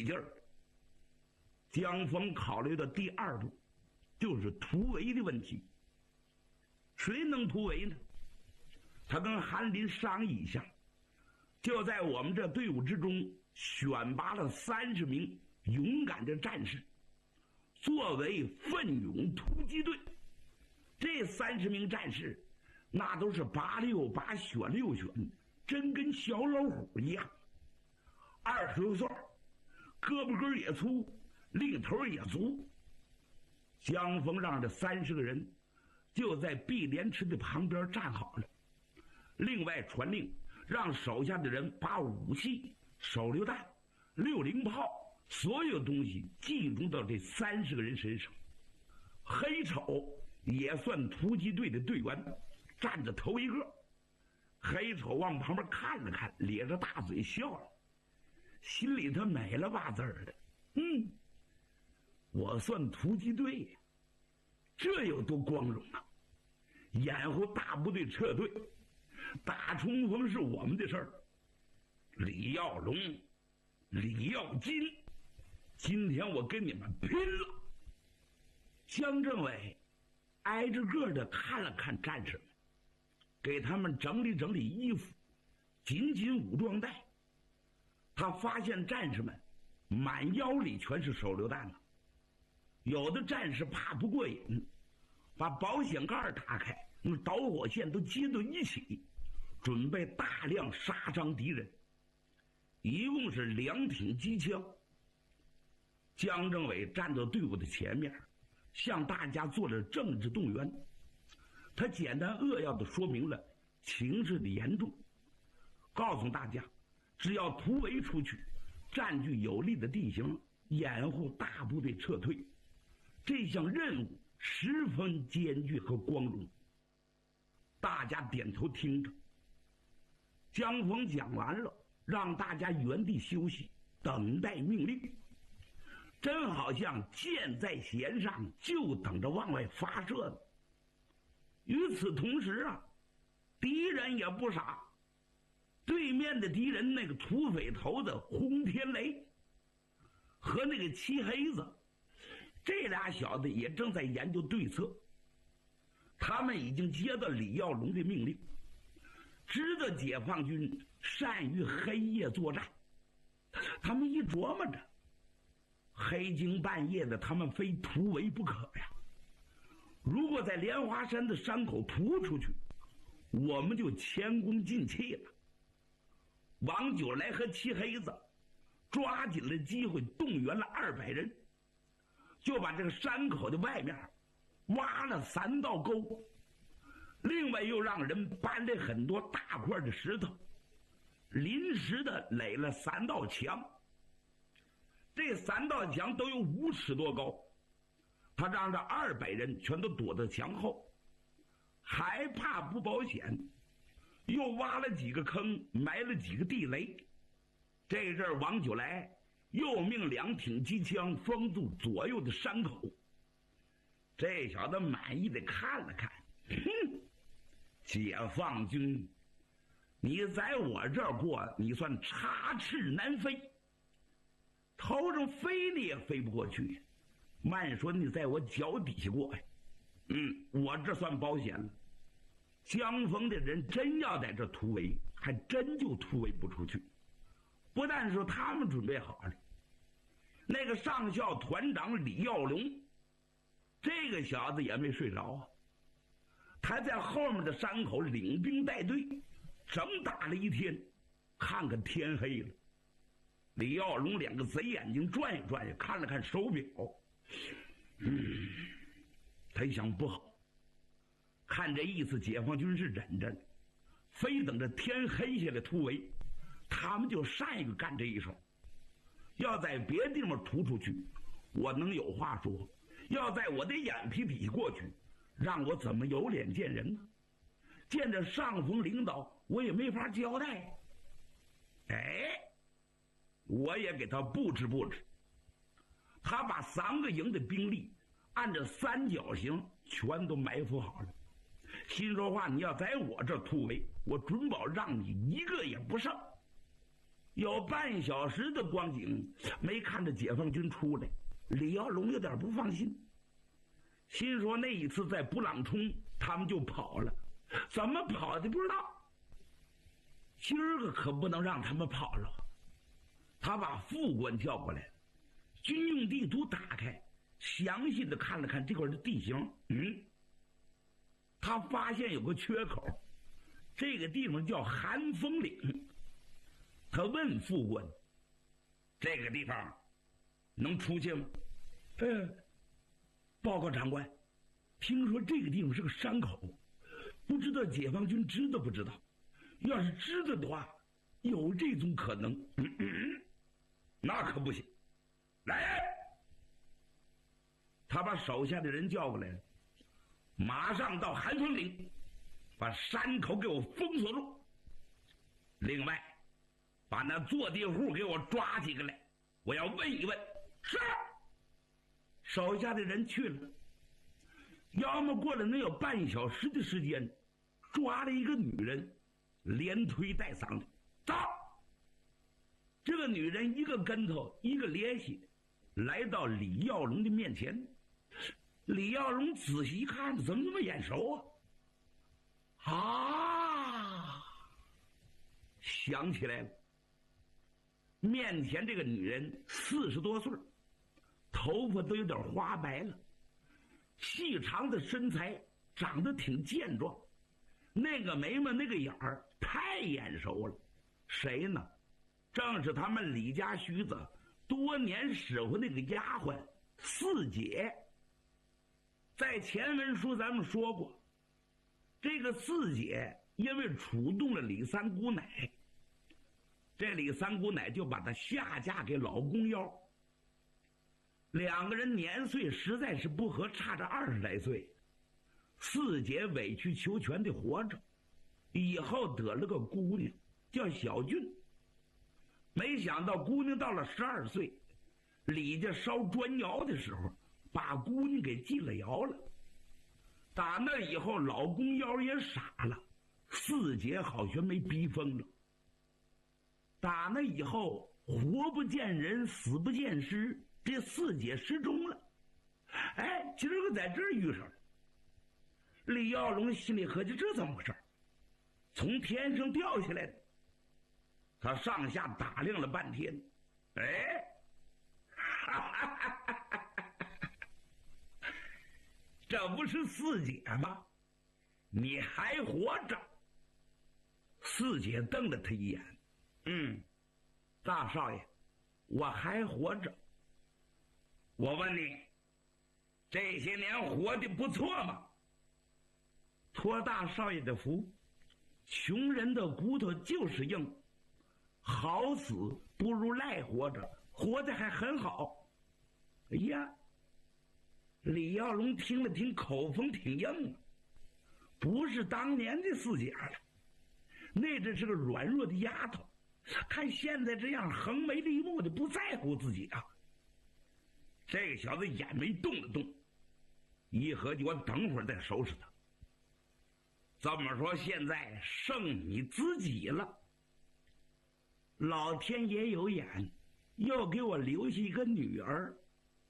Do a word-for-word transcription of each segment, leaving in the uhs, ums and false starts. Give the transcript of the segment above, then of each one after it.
劲儿。江峰考虑的第二步就是突围的问题。谁能突围呢？他跟韩林商议一下，就在我们这队伍之中选拔了三十名勇敢的战士，作为奋勇突击队。这三十名战士那都是八六八选六选，真跟小老虎一样，二十多岁，胳膊根也粗，力头也足。江峰让这三十个人就在碧莲池的旁边站好了，另外传令让手下的人把武器、手榴弹、六零炮所有东西集中到这三十个人身上。黑丑也算突击队的队员，站着头一个。黑丑往旁边看了看，咧着大嘴笑了，心里头美了吧字儿的。嗯，我算突击队呀，这有多光荣啊！掩护大部队撤退，打冲锋是我们的事儿。李耀龙、李耀金，今天我跟你们拼了！江政委挨着个的看了看战士们，给他们整理整理衣服，紧紧武装带。他发现战士们满腰里全是手榴弹了，有的战士怕不过瘾，把保险盖打开，那导火线都接到一起，准备大量杀伤敌人。一共是两挺机枪。江政委站到队伍的前面，向大家做了政治动员。他简单扼要地说明了情势的严重，告诉大家只要突围出去，占据有利的地形，掩护大部队撤退，这项任务十分艰巨和光荣。大家点头听着。江峰讲完了，让大家原地休息，等待命令。真好像箭在弦上，就等着往外发射呢。与此同时啊，敌人也不傻，对面的敌人那个土匪头子轰天雷和那个漆黑子，这俩小子也正在研究对策。他们已经接到李耀龙的命令，知道解放军善于黑夜作战，他们一琢磨着，黑更半夜的他们非突围不可呀。如果在莲花山的山口突出去，我们就前功尽弃了。王九来和漆黑子抓紧了机会，动员了二百人，就把这个山口的外面挖了三道沟，另外又让人搬了很多大块的石头，临时的垒了三道墙。这三道墙都有五尺多高，他让这二百人全都躲在墙后，还怕不保险，又挖了几个坑，埋了几个地雷。这阵儿王九来又命两挺机枪封住左右的山口。这小子满意的看了看，哼，解放军，你在我这儿过，你算插翅难飞，头上飞你也飞不过去，慢说你在我脚底下过呀。嗯，我这算保险了。江峰的人真要在这突围，还真就突围不出去。不但说他们准备好了，那个上校团长李耀龙，这个小子也没睡着啊，他在后面的山口领兵带队，整打了一天，看看天黑了。李耀龙两个贼眼睛转悠转悠，看了看手表，嗯，他一想不好，看这意思解放军是忍着呢，非等着天黑下来突围，他们就善于干这一手。要在别地方突出去，我能有话说；要在我的眼皮底下过去，让我怎么有脸见人呢？见着上峰领导，我也没法交代。哎，我也给他布置布置。他把三个营的兵力按照三角形全都埋伏好了。心说话，你要在我这突围，我准保让你一个也不剩。 有半小时的光景，没看着解放军出来，李耀龙有点不放心，心说那一次在布朗冲他们就跑了，怎么跑的不知道，今儿个可不能让他们跑了。他把副官叫过来，军用地图打开，详细的看了看这块的地形。嗯，他发现有个缺口，这个地方叫寒风岭。他问副官：“这个地方能出去吗？”“呃，报告长官，听说这个地方是个山口，不知道解放军知道不知道？要是知道的话，有这种可能。嗯嗯”“那可不行，来！”他把手下的人叫过来了，马上到寒风岭，把山口给我封锁住。另外，把那坐地户给我抓几个来，我要问一问。是。手下的人去了，要么过了能有半小时的时间，抓了一个女人，连推带搡的走。这个女人一个跟头一个趔趄，来到李耀龙的面前。李耀龙仔细一看，怎么那么眼熟啊？啊，想起来了，面前这个女人四十多岁，头发都有点花白了，细长的身材，长得挺健壮，那个眉毛那个眼儿太眼熟了。谁呢？正是他们李家须子多年使唤那个丫鬟四姐。在前文书咱们说过，这个四姐因为触动了李三姑奶，这李三姑奶就把她下嫁给老公幺。两个人年岁实在是不合，差着二十来岁。四姐委曲求全的活着，以后得了个姑娘叫小俊。没想到姑娘到了十二岁，李家烧砖窑的时候，把姑娘给进了窑了。打那以后，老公幺也傻了，四姐好像没逼疯了。打那以后，活不见人，死不见尸，这四姐失踪了。哎，今儿个在这儿遇上了。李耀龙心里合计，这怎么回事？从天上掉下来的。他上下打量了半天，哎，哈哈哈哈哈，这不是四姐吗？你还活着？四姐瞪了他一眼，嗯，大少爷，我还活着。我问你，这些年活得不错吗？托大少爷的福，穷人的骨头就是硬。好死不如赖活着，活得还很好。哎呀，李耀龙听了听，口风挺硬啊，不是当年的四姐了，那只是个软弱的丫头，看现在这样横眉立目的，不在乎自己啊。这个小子眼眉动了动，一合计，我等会儿再收拾他。这么说，现在剩你自己了。老天爷有眼，又给我留下一个女儿。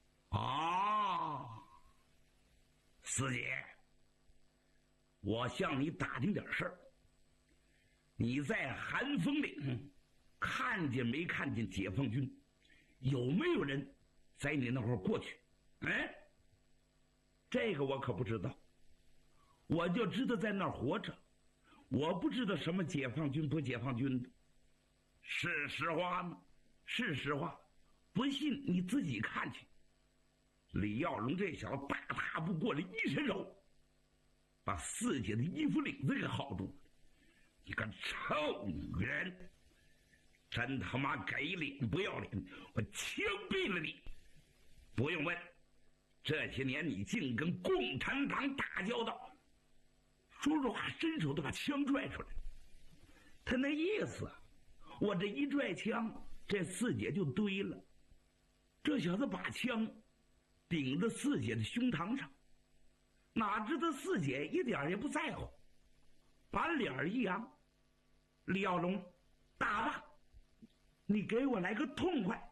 哦，四姐，我向你打听点事儿。你在寒风岭看见没看见解放军？有没有人在你那会儿过去？哎，这个我可不知道，我就知道在那儿活着，我不知道什么解放军不解放军的。是实话吗？是实话，不信你自己看去。李耀龙这小子大踏步过来，一伸手，把四姐的衣服领子给薅住了。你个臭女人，真他妈给脸不要脸！我枪毙了你！不用问，这些年你净跟共产党打交道。说着话，伸手就把枪拽出来。他那意思，我这一拽枪，这四姐就堆了。这小子把枪顶着四姐的胸膛上，哪知道四姐一点也不在乎，把脸一扬：“李耀龙，打吧！” 你给我来个痛快。